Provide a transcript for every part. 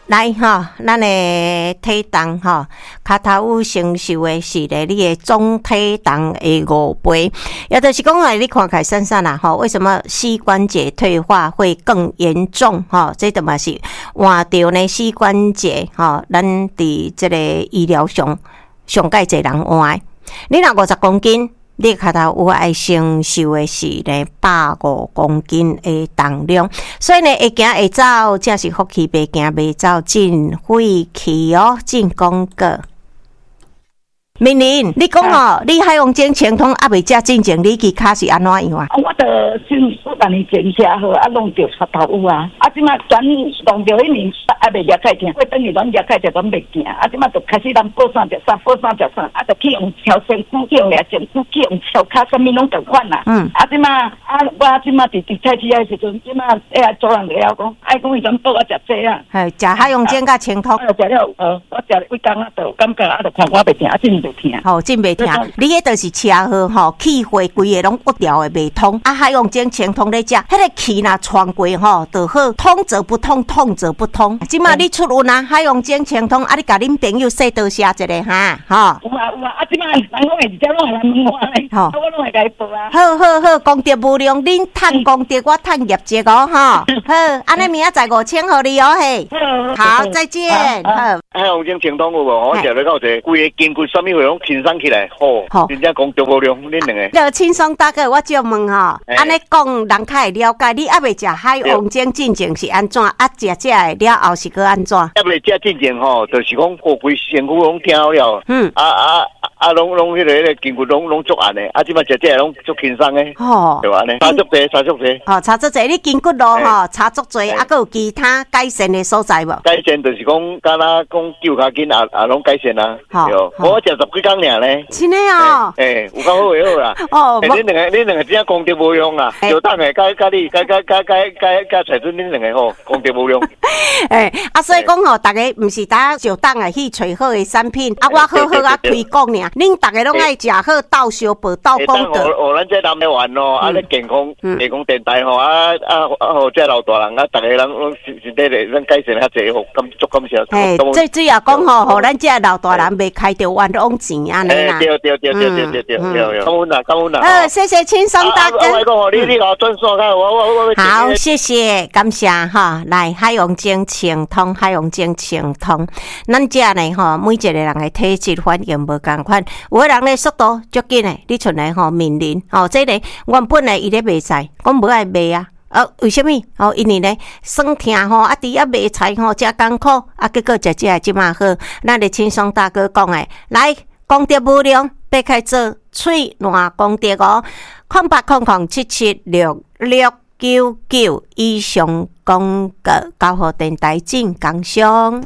来哈，咱的体重哈，脚头有承受的是咧你的总体重的5倍，也就是讲啊，你看起来散散啦哈，为什么膝关节退化会更严重哈？这都嘛是换掉呢膝关节哈，咱伫这个医疗上介侪人换的。你若50公斤。你脚头有爱承受的是呢150公斤的重量，所以呢会行会走，正是福气袂行袂走，真晦气哦！真广告。明玲，你讲哦，你海洋精清通还未食进前，你去卡是安怎样啊？ 我我当年前车好，弄着膝头有啊，即马转弄着迄年还未了解听，我等于拢了解着拢袂行，即马就开始人补啥着啥，就去用挑身躯，去用俩身躯，去用跳骹，啥物拢同款啦。即马我即马伫菜市的时阵，即马做人了讲，爱讲伊种补我食这啊。 食海洋精甲清通。 食了我食一工就感觉就看我袂听，真袂听。 吼，真袂听。你迄著是车祸吼，气血规个拢不调的袂通。海洋精清通咧食，迄个气若穿过吼，就好，通则不通，通则不通。即马你出运啊，海洋精清通，你甲恁朋友说多谢一个哈，吼。有啊，即马人讲会直接拢会来问我咧，我拢会甲伊报啊。好， 功德无量，恁趁功德，我趁业绩哦，哈。好，安尼明仔载5000互你哦，嘿。好，再见。好。 海洋精清通有无？我食了到者，规个筋骨啥物会拢轻松起来，好，真正功德无量，恁两个。 就轻松大哥，我就问吼，安尼讲人较会了解，你还未食海洋精进前是安怎？食了后是个安怎？ 还未食进前吼，就是讲规身躯拢听好了，拢迄个筋骨拢足硬的，即马食拢足轻松的，对吧？呢，差足济。 差足济，你筋骨路吼差足济，还有其他改善的所在无？ 改善就是讲，敢若讲救较紧拢改善啊。我食10几工尔呢。 真的哦。 有较好会好啦。恁两个真正功德无量啊！就当下甲你甲财孙恁两个吼功德无量。 所以讲吼，大家毋是就当下去找好的产品，我好好推广尔。恁大家拢爱食好，斗相报，斗功德。 咱这南的玩咯，你健康电台吼，这老大人大家人拢身体咧，咱改善较济，好足感谢。 最主要讲吼，互咱这老大人袂开着冤枉钱安尼啦。 对，感恩啦。 谢谢轻松大哥。 我讲你甲我转线开，我。 好，谢谢，感谢哈。来，海洋精清通，咱这呢吼，每一个人的体质反应无共款。有的人咧速度足紧诶，你像来吼面临这个原本咧伊咧卖菜，讲无爱卖啊。为什么？因为咧酸痛吼，除了卖菜吼，真艰苦结果食即嘛好。咱的轻松大哥讲诶，来功德无量，别开做喙烂功德哦。0800776699以上广告交互电台进工商。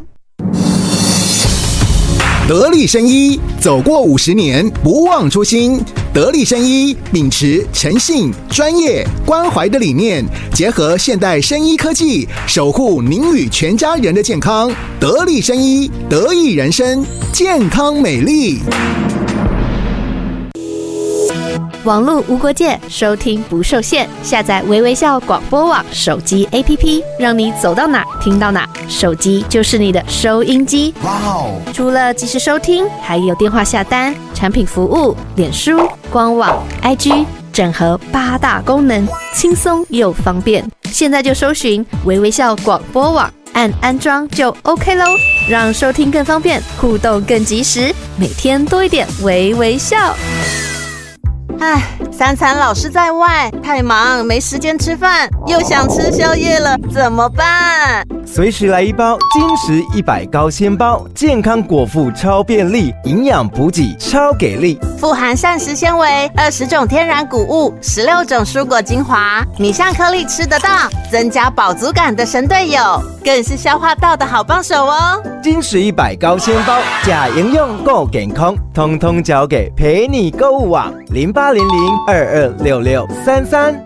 得力生医走过50年，不忘初心。得力生医秉持诚信、专业、关怀的理念，结合现代生医科技，守护您与全家人的健康。得力生医，得益人生，健康美丽。 网络无国界，收听不受限。下载微微笑广播网手机 APP， 让你走到哪听到哪，手机就是你的收音机。哇哦！除了即时收听，还有电话下单、产品服务、脸书、官网、IG， 整合8大功能，轻松又方便。现在就搜寻微微笑广播网，按安装就 OK 咯，让收听更方便，互动更及时，每天多一点微微笑。 三餐老是在外，太忙没时间吃饭，又想吃宵夜了，怎么办？ 随时来一包金石100高纤包，健康果腹超便利，营养补给超给力， 富含膳食纤维、20种天然谷物、16种蔬果精华，米香颗粒吃得到，增加饱足感的神队友，更是消化道的好帮手哦。 金石100高纤包，假营养够健康，通通交给陪你购物网0800226633。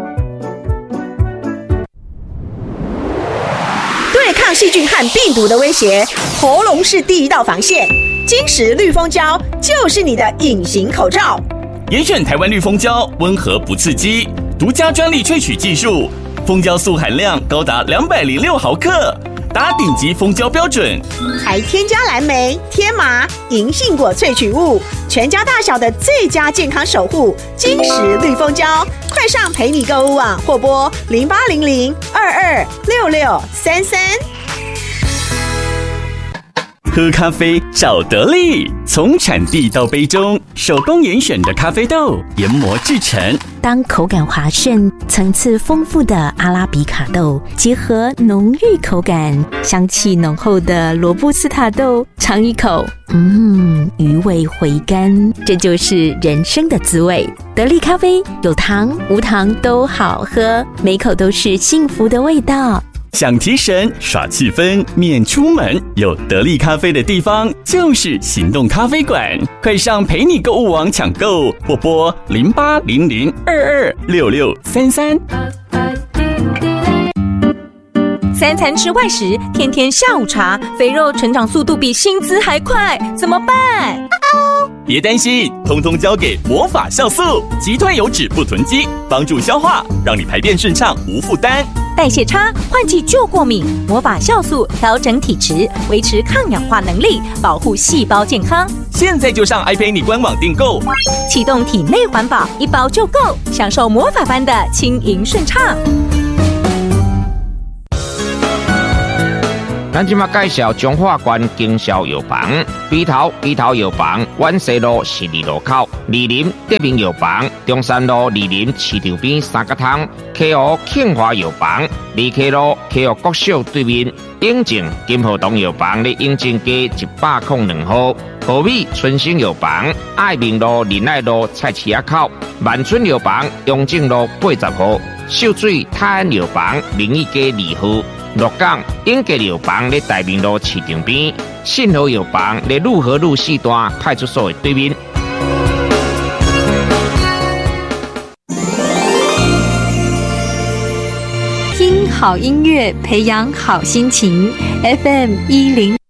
对抗细菌和病毒的威胁，喉咙是第一道防线。金石绿蜂胶就是你的隐形口罩。 严选台湾绿蜂胶，温和不刺激，独家专利萃取技术，蜂胶素含量高达206毫克， 达顶级蜂胶标准， 还添加蓝莓、天麻、银杏果萃取物，全家大小的最佳健康守护，金石绿蜂胶。快上陪你购物网或拨0800226633。 喝咖啡找得力，从产地到杯中，手工严选的咖啡豆研磨制成。 当口感滑顺、层次丰富的阿拉比卡豆结合浓郁口感、香气浓厚的罗布斯塔豆，尝一口，余味回甘，这就是人生的滋味。得力咖啡有糖无糖都好喝，每口都是幸福的味道。 想提神耍气氛免出门，有得力咖啡的地方就是行动咖啡馆。快上陪你购物网抢购，或拨0800226633。 三餐吃外食，天天下午茶，肥肉成长速度比薪资还快，怎么办？ 别担心，通通交给魔法酵素，击退油脂不囤积，帮助消化，让你排便顺畅无负担。 代谢差，换季就过敏，魔法酵素调整体质，维持抗氧化能力，保护细胞健康。 现在就上iPay你官网订购， 启动体内环保，1包就够，享受魔法般的轻盈顺畅。 咱今麦介绍中华关经销药房，鼻头药房，万西路12路口，二林德明药房，中山路二林市场边三角汤，KO 庆华药房，2K 路 KO 国小对面，永靖金河东药房咧永靖街102号，和美春兴药房，爱民路仁爱路菜市仔口，万春药房永靖路80号，秀水泰安药房明义街2号。鹿港永吉药房咧大明路市场边，信和药房咧路和路4段派出所的对面。 听好音乐，培养好心情。FM10。